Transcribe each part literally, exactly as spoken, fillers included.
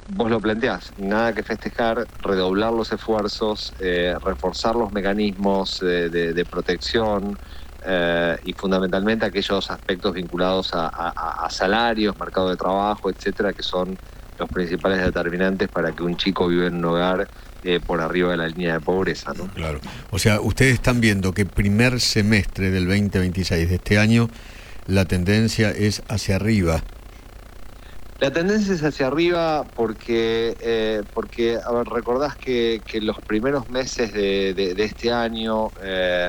vos lo planteás, nada que festejar, redoblar los esfuerzos, eh, reforzar los mecanismos de, de, de protección eh, y fundamentalmente aquellos aspectos vinculados a, a, a salarios, mercado de trabajo, etcétera, que son los principales determinantes para que un chico viva en un hogar eh, por arriba de la línea de pobreza, ¿no? Claro. O sea, ustedes están viendo que primer semestre del veinte veintiséis de este año la tendencia es hacia arriba. La tendencia es hacia arriba porque, eh, porque a ver, recordás que, que los primeros meses de, de, de este año... Eh,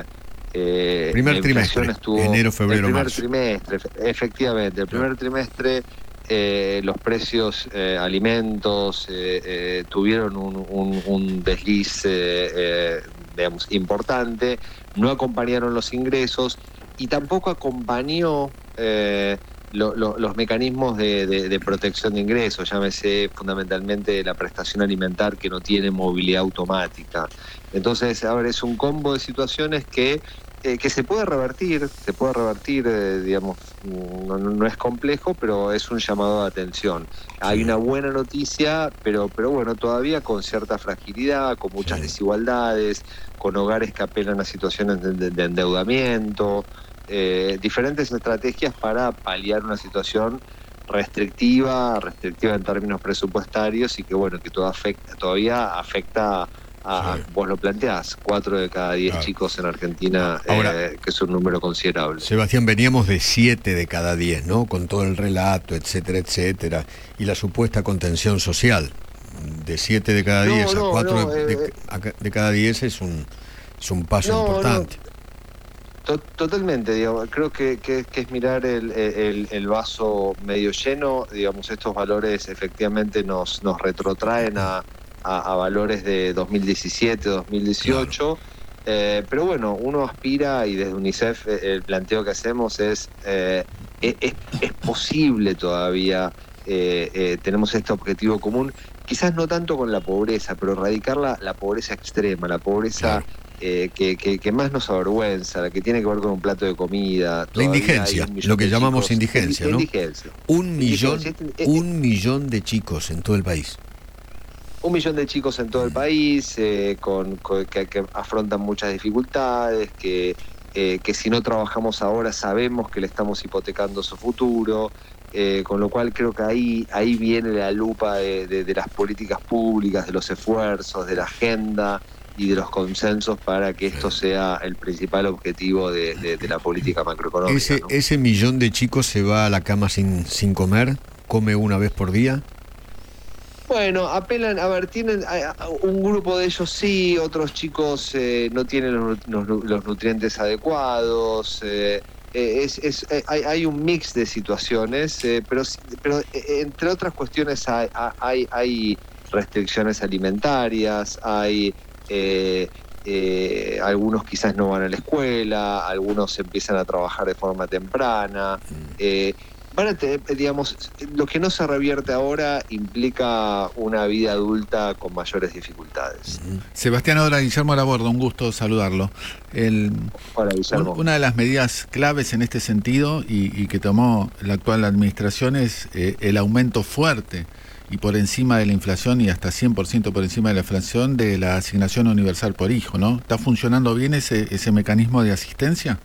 eh, primer trimestre, estuvo, enero, febrero, el primer marzo. trimestre, efectivamente, el primer claro. trimestre eh, los precios, eh, alimentos, eh, eh, tuvieron un, un, un desliz, eh, eh, digamos, importante, no acompañaron los ingresos y tampoco acompañó... Eh, Lo, lo, los mecanismos de, de, de protección de ingresos, llámese fundamentalmente la prestación alimentar que no tiene movilidad automática. Entonces, ahora es un combo de situaciones que, eh, que se puede revertir, se puede revertir, eh, digamos, no, no es complejo, pero es un llamado de atención. Hay una buena noticia, pero, pero bueno, todavía con cierta fragilidad, con muchas desigualdades, con hogares que apelan a situaciones de, de, de endeudamiento. Eh, diferentes estrategias para paliar una situación restrictiva, restrictiva en términos presupuestarios y que bueno, que todo afecta, todavía afecta a, sí. vos lo planteás, cuatro de cada diez claro. chicos en Argentina, Ahora, eh, que es un número considerable. Sebastián, veníamos de siete de cada diez, ¿no? Con todo el relato, etcétera, etcétera, y la supuesta contención social. De siete de cada diez no, no, a cuatro no, de, eh, de, de cada diez es un, es un paso no, importante. No. Totalmente, digamos, creo que, que, que es mirar el, el, el vaso medio lleno, digamos, estos valores efectivamente nos, nos retrotraen a, a, a valores de dos mil diecisiete, dos mil dieciocho, claro. eh, pero bueno, uno aspira y desde UNICEF el planteo que hacemos es, eh, es, es posible todavía, eh, eh, tenemos este objetivo común, quizás no tanto con la pobreza, pero erradicar la, la pobreza extrema, la pobreza... Claro. Eh, que, que, que más nos avergüenza, la que tiene que ver con un plato de comida. La indigencia, lo que llamamos chicos, indigencia, ¿no? Indigencia. Un millón, un millón de chicos en todo el país. Un millón de chicos en todo el país, eh, con, con que, que afrontan muchas dificultades, que, eh, que si no trabajamos ahora sabemos que le estamos hipotecando su futuro, eh, con lo cual creo que ahí, ahí viene la lupa de, de, de las políticas públicas, de los esfuerzos, de la agenda y de los consensos para que esto sea el principal objetivo de, de, de la política macroeconómica. ¿Ese, ¿no? ¿Ese millón de chicos se va a la cama sin, sin comer? ¿Come una vez por día? Bueno, apelan, a ver, tienen a, a, un grupo de ellos sí, otros chicos eh, no tienen los, los, los nutrientes adecuados, eh, eh, es, es, eh, hay, hay un mix de situaciones, eh, pero, pero eh, entre otras cuestiones hay, hay, hay restricciones alimentarias, hay... Eh, eh, algunos quizás no van a la escuela, algunos empiezan a trabajar de forma temprana. Eh, van a tener, digamos, lo que no se revierte ahora implica una vida adulta con mayores dificultades. Sebastián, ahora Guillermo Laborde, un gusto saludarlo. El, Hola, Guillermo. Una de las medidas claves en este sentido y, y que tomó la actual administración es eh, el aumento fuerte y por encima de la inflación y hasta cien por ciento por encima de la inflación de la asignación universal por hijo, ¿no? ¿Está funcionando bien ese, ese mecanismo de asistencia?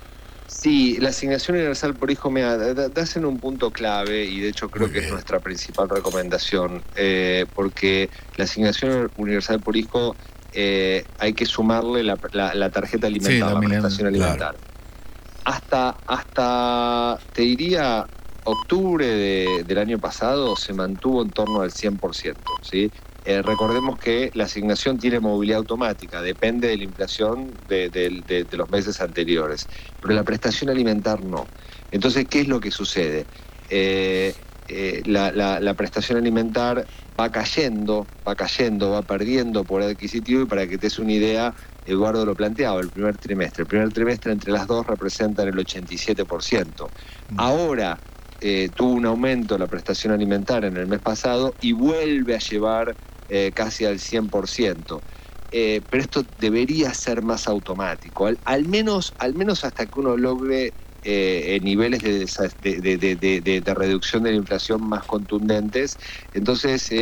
Sí, la asignación universal por hijo me das en un punto clave y de hecho creo que es nuestra principal recomendación, eh, porque la asignación universal por hijo eh, hay que sumarle la, la, la tarjeta alimentar, sí, la, la prestación alimentar. Claro. Hasta, hasta, te diría... octubre de, del año pasado se mantuvo en torno al cien por ciento, ¿sí? Eh, recordemos que la asignación tiene movilidad automática, depende de la inflación de, de, de, de los meses anteriores, pero la prestación alimentar no. Entonces, ¿qué es lo que sucede? Eh, eh, la, la, la prestación alimentar va cayendo, va cayendo, va perdiendo poder adquisitivo y para que te des una idea, Eduardo lo planteaba, el primer trimestre. El primer trimestre entre las dos representan el ochenta y siete por ciento. Ahora... Eh, tuvo un aumento la prestación alimentaria en el mes pasado y vuelve a llevar eh, casi al cien por ciento. Eh, pero esto debería ser más automático, al, al, menos, al menos hasta que uno logre eh, niveles de, de, de, de, de, de reducción de la inflación más contundentes. Entonces, eh,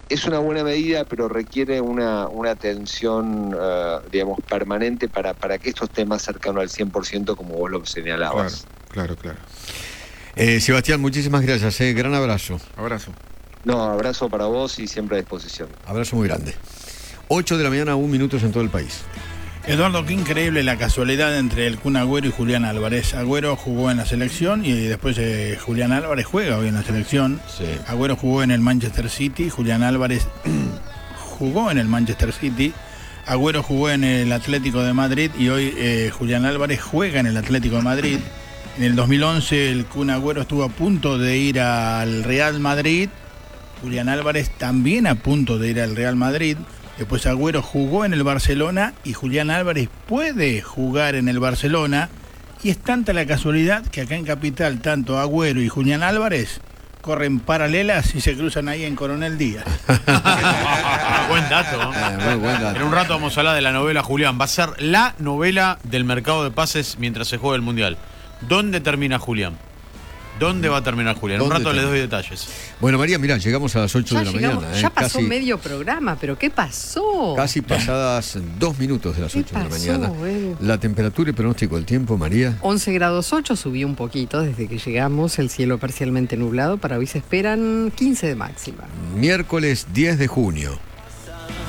es una buena medida, pero requiere una, una atención, uh, digamos, permanente para, para que esto esté más cercano al cien por ciento, como vos lo señalabas. Claro, claro, claro. Eh, Sebastián, muchísimas gracias, eh. Gran abrazo. Abrazo. No, abrazo para vos y siempre a disposición. Abrazo muy grande. ocho de la mañana, un minuto en todo el país. Eduardo, qué increíble la casualidad entre el Kun Agüero y Julián Álvarez. Agüero jugó en la selección y después eh, Julián Álvarez juega hoy en la selección. Sí. Agüero jugó en el Manchester City, Julián Álvarez jugó en el Manchester City, Agüero jugó en el Atlético de Madrid y hoy eh, Julián Álvarez juega en el Atlético de Madrid. En el dos mil once el Kun Agüero estuvo a punto de ir al Real Madrid, Julián Álvarez también a punto de ir al Real Madrid. Después Agüero jugó en el Barcelona y Julián Álvarez puede jugar en el Barcelona. Y es tanta la casualidad que acá en Capital, tanto Agüero y Julián Álvarez corren paralelas y se cruzan ahí en Coronel Díaz. Buen dato. Eh, muy buen dato. En un rato vamos a hablar de la novela Julián. Va a ser la novela del mercado de pases mientras se juega el Mundial. ¿Dónde termina Julián? ¿Dónde va a terminar Julián? En un rato les doy detalles. Bueno, María, mirá, llegamos a las ocho Ya de la llegamos, mañana. ya eh, pasó casi, medio programa, pero ¿qué pasó? Casi pasadas dos minutos de las ¿Qué ocho de la pasó, mañana. Edu? La temperatura y pronóstico del tiempo, María. once grados ocho, subió un poquito desde que llegamos, el cielo parcialmente nublado, para hoy se esperan quince de máxima. Miércoles diez de junio.